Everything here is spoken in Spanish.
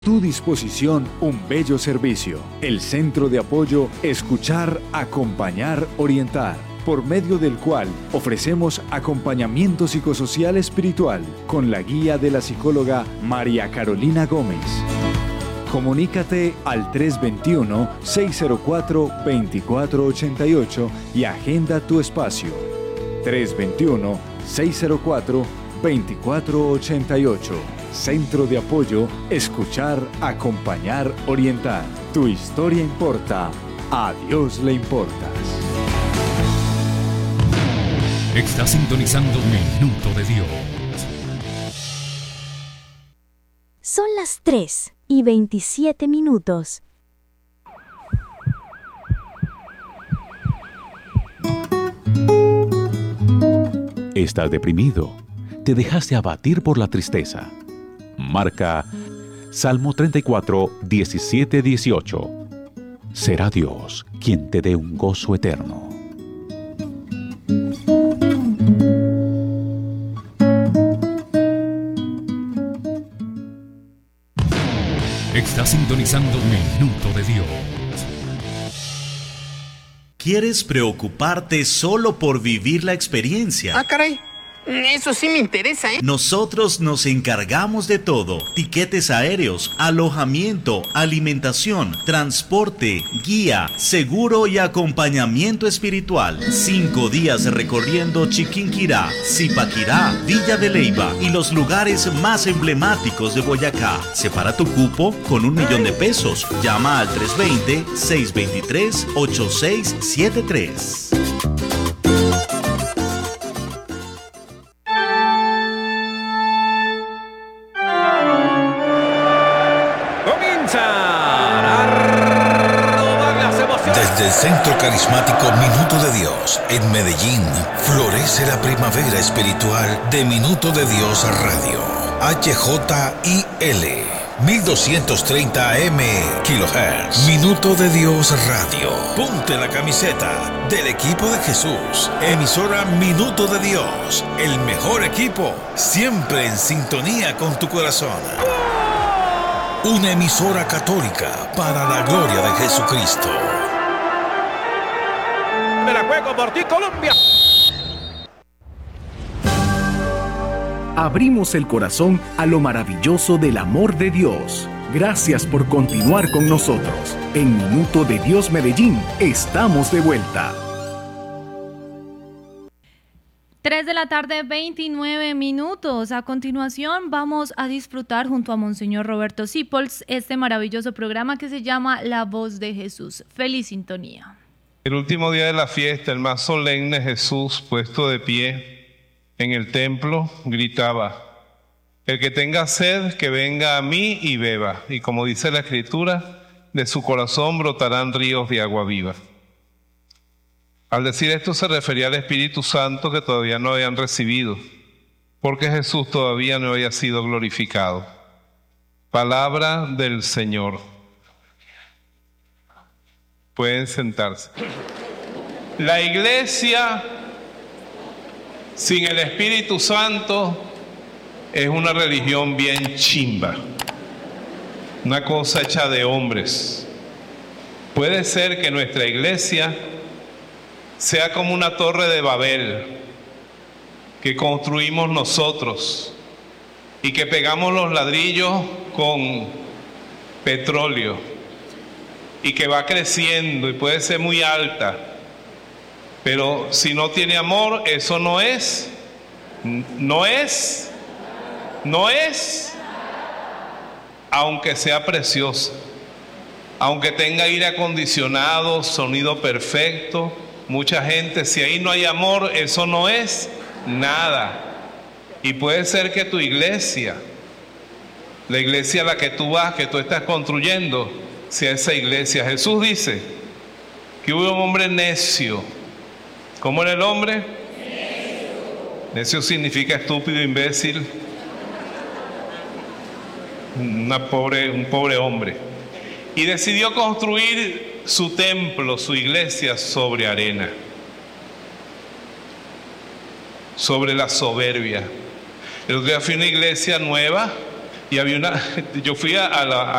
Tu disposición un bello servicio. El Centro de Apoyo Escuchar, Acompañar, Orientar, por medio del cual ofrecemos acompañamiento psicosocial espiritual con la guía de la psicóloga María Carolina Gómez. Comunícate al 321-604-2488 y agenda tu espacio. 321-604-2488. Centro de Apoyo Escuchar, Acompañar, Orientar. Tu historia importa. A Dios le importas. Está sintonizando Minuto de Dios. Son las 3:27. ¿Estás deprimido? ¿Te dejaste abatir por la tristeza? Marca Salmo 34, 17, 18. Será Dios quien te dé un gozo eterno. Está sintonizando Minuto de Dios. ¿Quieres preocuparte solo por vivir la experiencia? Ah, caray. Eso sí me interesa, ¿eh? Nosotros nos encargamos de todo: tiquetes aéreos, alojamiento, alimentación, transporte, guía, seguro y acompañamiento espiritual. 5 días recorriendo Chiquinquirá, Zipaquirá, Villa de Leyva y los lugares más emblemáticos de Boyacá. Separa tu cupo con $1.000.000. Llama al 320-623-8673. Desde el Centro Carismático Minuto de Dios, en Medellín, florece la primavera espiritual de Minuto de Dios Radio. HJIL 1230 AM kHz. Minuto de Dios Radio. Ponte la camiseta del equipo de Jesús. Emisora Minuto de Dios. El mejor equipo, siempre en sintonía con tu corazón. Una emisora católica para la gloria de Jesucristo. Me la juego por ti, Colombia. Abrimos el corazón a lo maravilloso del amor de Dios. Gracias por continuar con nosotros. En Minuto de Dios Medellín, estamos de vuelta. 3:29. A continuación vamos a disfrutar junto a Monseñor Roberto Sipols este maravilloso programa que se llama La Voz de Jesús. Feliz sintonía. El último día de la fiesta, el más solemne, Jesús, puesto de pie en el templo, gritaba: el que tenga sed, que venga a mí y beba. Y como dice la Escritura, de su corazón brotarán ríos de agua viva. Al decir esto se refería al Espíritu Santo que todavía no habían recibido, porque Jesús todavía no había sido glorificado. Palabra del Señor. Pueden sentarse. La iglesia sin el Espíritu Santo es una religión bien chimba, una cosa hecha de hombres. Puede ser que nuestra iglesia sea como una torre de Babel que construimos nosotros y que pegamos los ladrillos con petróleo y que va creciendo y puede ser muy alta, pero si no tiene amor, eso no es, aunque sea preciosa, aunque tenga aire acondicionado, sonido perfecto, mucha gente, si ahí no hay amor, eso no es nada. Y puede ser que tu iglesia, la iglesia a la que tú vas, que tú estás construyendo, sea esa iglesia. Jesús dice que hubo un hombre necio. ¿Cómo era el hombre? Necio significa estúpido, imbécil. Un pobre hombre. Y decidió construir su templo, su iglesia, sobre arena, sobre la soberbia. El otro día fui a una iglesia nueva Y había yo fui a